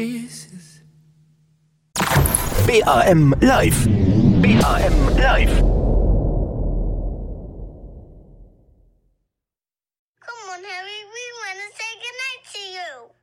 BRM Live. BRM Live. Come on, Harry, we want to say goodnight to you.